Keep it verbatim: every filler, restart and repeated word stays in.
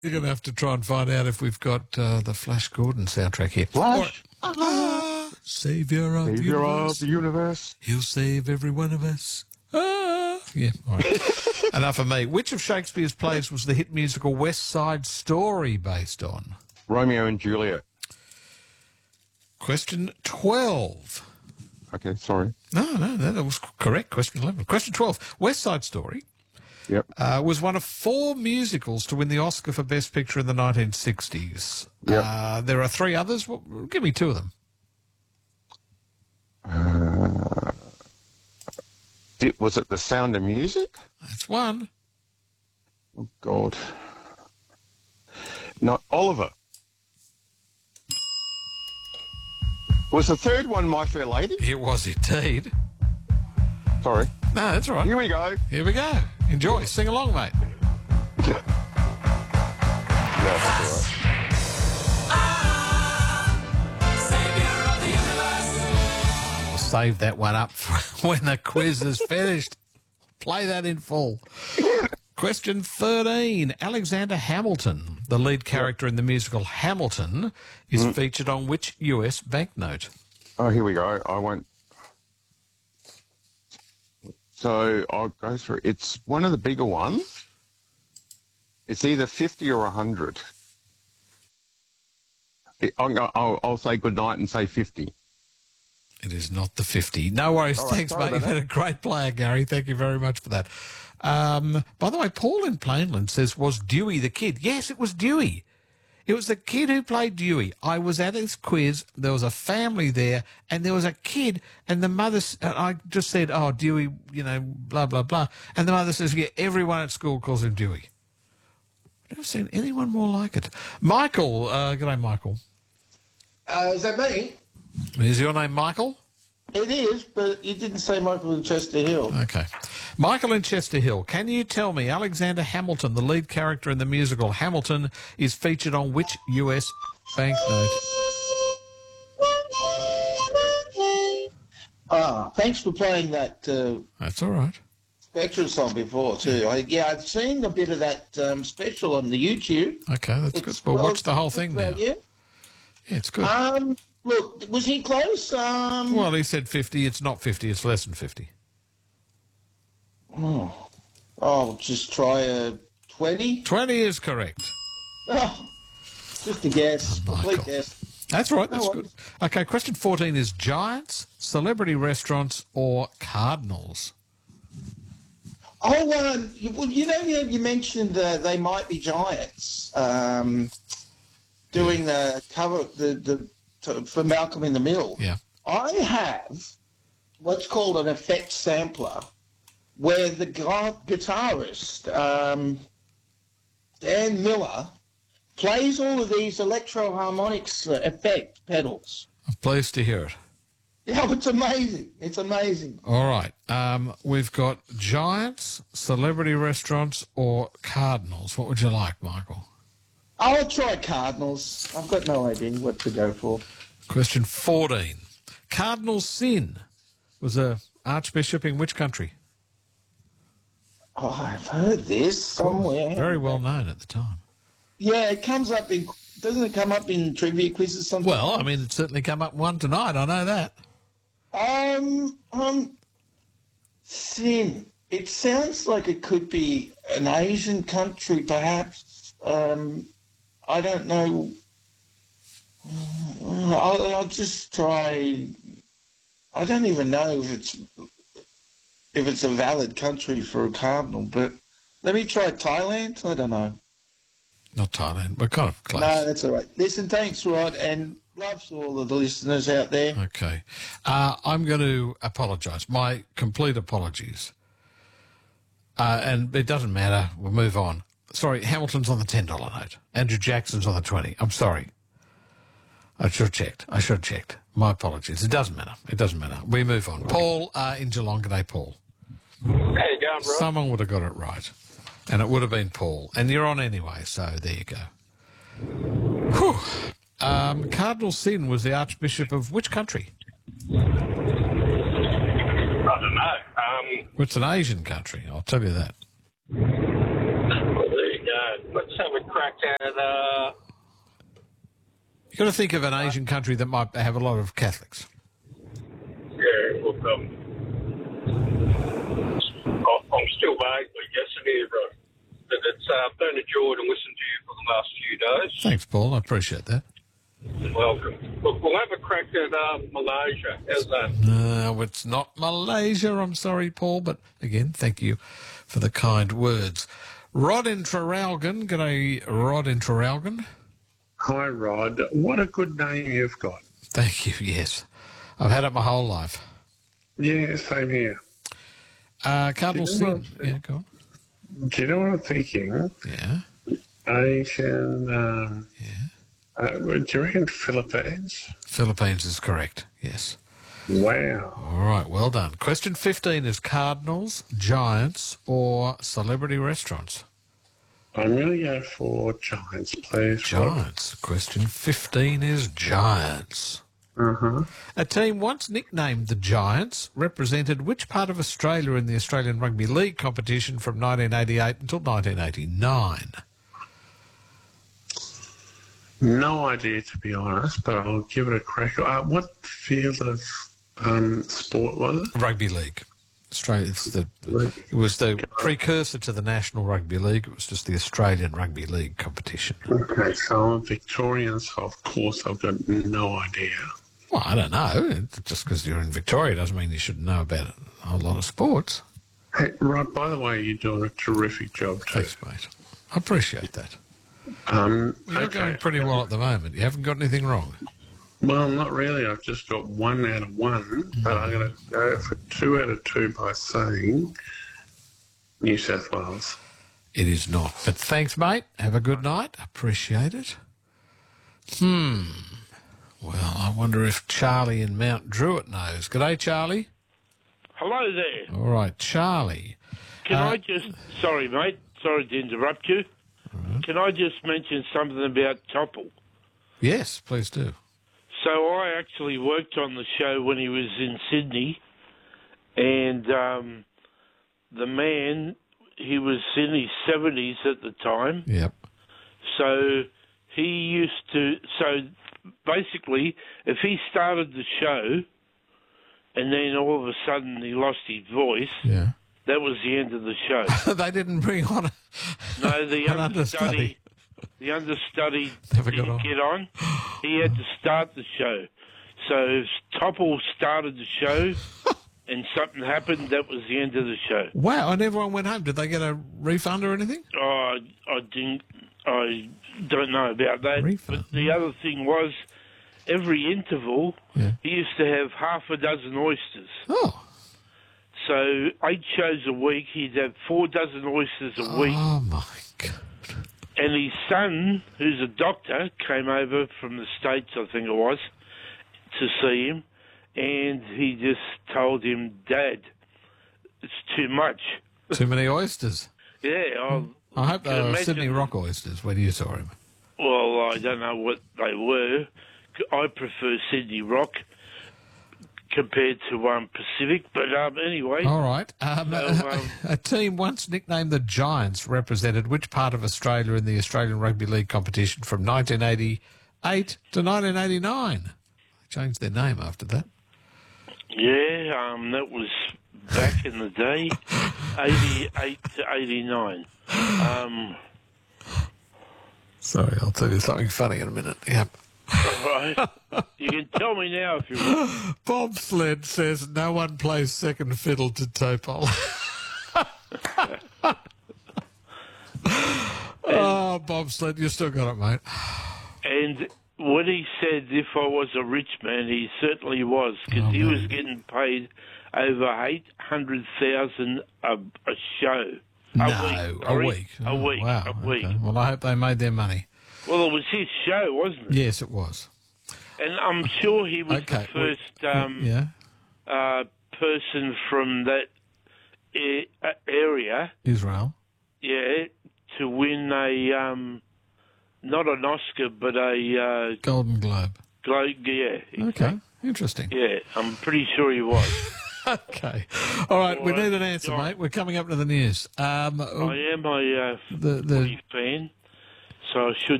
You're going to have to try and find out if we've got uh, the Flash Gordon soundtrack here. Flash? Or, ah, Saviour of the Savior universe. of the universe. He'll save every one of us. Ah. Yeah, all right. Enough of me. Which of Shakespeare's plays was the hit musical West Side Story based on? Romeo and Juliet. Question twelve. Okay, sorry. No, no, no, that was correct. Question eleven. Question twelve. West Side Story Yep. uh, was one of four musicals to win the Oscar for Best Picture in the nineteen sixties. Yep. Uh, there are three others. Well, give me two of them. Uh, did, was it The Sound of Music? That's one. Oh, God. Not Oliver. Was the third one My Fair Lady? It was indeed. Sorry. No, that's all right. Here we go. Here we go. Enjoy. Sing along, mate. No, that's all right. We'll save that one up for when the quiz is finished. Play that in full. Question thirteen. Alexander Hamilton, the lead character in the musical Hamilton, is mm. featured on which U S banknote? Oh, here we go. I won't. So I'll go through. It's one of the bigger ones. It's either fifty or one hundred. I'll, I'll, I'll say goodnight and say fifty. It is not the fifty. No worries. All right, Thanks, mate. You've that. been a great player, Gary. Thank you very much for that. Um, by the way, Paul in Plainland says, was Dewey the kid? Yes, it was Dewey. It was the kid who played Dewey. I was at this quiz. There was a family there, and there was a kid, and the mother, I just said, oh, Dewey, you know, blah, blah, blah. And the mother says, yeah, everyone at school calls him Dewey. I've never seen anyone more like it. Michael, uh, good day, Michael. Uh, is that me? Is your name Michael? It is, but you didn't say Michael in Chester Hill. Okay. Michael in Chester Hill, can you tell me Alexander Hamilton, the lead character in the musical Hamilton, is featured on which U S banknote? Ah, thanks for playing that uh, That's all right. Spectrum song before, too. I, yeah, I've seen a bit of that um, special on the YouTube. Okay, that's It's good. We'll well- watch the whole thing now. Yeah. Yeah, it's good. Um, look, was he close? Um, Well, he said fifty. It's not fifty. It's less than fifty. oh, I'll just try a twenty. twenty is correct. Oh, just a guess. Oh, Complete Michael. guess. That's right. That's No good. Okay, question fourteen is giants, celebrity restaurants, or cardinals? Oh, um, you, well, you know, you, you mentioned uh, they might be giants. Um, doing the cover the the to, for Malcolm in the Middle. Yeah. I have what's called an effect sampler, where the gu- guitarist um, Dan Miller plays all of these electro-harmonics uh, effect pedals. I'm pleased to hear it. Yeah, it's amazing. It's amazing. All right. Um, we've got giants, celebrity restaurants, or cardinals. What would you like, Michael? I'll try Cardinals. I've got no idea what to go for. Question fourteen. Cardinal Sin was a archbishop in which country? Oh, I've heard this somewhere. Very well known at the time. Yeah, it comes up in. Doesn't it come up in trivia quizzes sometimes? Well, I mean, it's certainly come up one tonight. I know that. Um, um, Sin. It sounds like it could be an Asian country, perhaps. Um, I don't know. I'll, I'll just try. I don't even know if it's if it's a valid country for a cardinal, but let me try Thailand. I don't know. Not Thailand. We're kind of close. No, that's all right. Listen, thanks, Rod, and love to all of the listeners out there. Okay. Uh, I'm going to apologise. My complete apologies. Uh, and it doesn't matter. We'll move on. Sorry, Hamilton's on the ten dollar note. Andrew Jackson's on the twenty. I'm sorry. I should have checked. I should have checked. My apologies. It doesn't matter. It doesn't matter. We move on. Paul uh, in Geelong. G'day, Paul. How you going, bro? Someone would have got it right. And it would have been Paul. And you're on anyway, so there you go. Whew. Um, Cardinal Sin was the Archbishop of which country? I don't know. Um, Well, it's an Asian country, I'll tell you that. well, there you go. let's have a crack at. Uh, You've got to think of an Asian country that might have a lot of Catholics. yeah, look, um, I- I'm still vaguely guessing here, bro. But it's uh, been a joy to listen to you for the last few days. Thanks, Paul. I appreciate that. You're welcome. Look, we'll have a crack at uh, Malaysia. How's that? No, it's not Malaysia. I'm sorry, Paul. But again, thank you for the kind words. Rod in Traralgon. G'day, Rod in Traralgon. Hi, Rod. What a good name you've got. Thank you. Yes. I've had it my whole life. Yeah, same here. Uh, Cardinal Do you know Sin. what- Yeah, go on. Do you know what I'm thinking? Yeah. Asian, um, Yeah. uh, do you reckon Philippines? Philippines is correct. Yes. Wow. All right. Well done. Question fifteen is Cardinals, Giants, or celebrity restaurants? I'm going to go for Giants, please. Rod. Giants. Question fifteen is Giants. Uh-huh. A team once nicknamed the Giants represented which part of Australia in the Australian Rugby League competition from nineteen eighty-eight until nineteen eighty-nine? No idea, to be honest, but I'll give it a crack. Uh, what field of um, sport was it? Rugby League. Australia. It's the. It was the precursor to the National Rugby League. It was just the Australian Rugby League competition. Okay, so I'm a Victorian, so of course I've got no idea. Well, I don't know. Just because you're in Victoria doesn't mean you should know about a whole lot of sports. Hey, Rod, by the way, you're doing a terrific job too. Thanks, mate. I appreciate that. Um, You're okay. going pretty well at the moment. You haven't got anything wrong. Well, not really. I've just got one out of one, but I'm going to go for two out of two by saying New South Wales. It is not. But thanks, mate. Have a good night. Appreciate it. Hmm. Well, I wonder if Charlie in Mount Druitt knows. G'day, Charlie. Hello there. All right, Charlie. Can Uh, I just... Sorry, mate. Sorry to interrupt you. Can I just mention something about Topple? Yes, please do. So I actually worked on the show when he was in Sydney, and um, the man, he was in his seventies at the time, Yep. so he used to... So basically, if he started the show and then all of a sudden he lost his voice, Yeah. that was the end of the show. They didn't bring on a, No, the an understudy, the understudy Never got didn't on. get on. He had to start the show. So if Topple started the show and something happened, that was the end of the show. Wow, and everyone went home. Did they get a refund or anything? Oh, I, I didn't. I don't know about that. Refund. But the other thing was, every interval, Yeah. he used to have half a dozen oysters. Oh. So eight shows a week, he'd have four dozen oysters a week. Oh, my God. And his son, who's a doctor, came over from the States, I think it was, to see him. And he just told him, Dad, it's too much. Too many oysters. Yeah, I, I hope can they were imagine- Sydney Rock oysters when you saw him. Well, I don't know what they were. I prefer Sydney Rock compared to um, Pacific. But um, anyway, All right. Um, So, um, a team once nicknamed the Giants represented which part of Australia in the Australian Rugby League competition from nineteen eighty-eight to nineteen eighty-nine? They changed their name after that. yeah, um, that was back in the day, eighty-eight to eighty-nine. Um, Sorry, I'll tell you something funny in a minute. Yep. right. You can tell me now if you want. Bobsled says no one plays second fiddle to Topol. Oh, Bobsled, you still got it, mate. And when he said if I was a rich man, he certainly was, because Oh, he was man. getting paid over eight hundred thousand a a show. A No, week, a sorry. week. A Oh, week. Wow. A week. Okay. Well, I hope they made their money. Well, it was his show, wasn't it? Yes, it was. And I'm sure he was Okay, the well, first um, Yeah, uh, person from that a- uh, area, Israel. yeah, to win a um, not an Oscar, but a uh, Golden Globe. Glo- yeah, Okay, interesting. yeah. I'm pretty sure he was. Okay. All right, we All right. need an answer, All right. mate. We're coming up to the news. Um, I am a uh, the, footy the, fan. so I should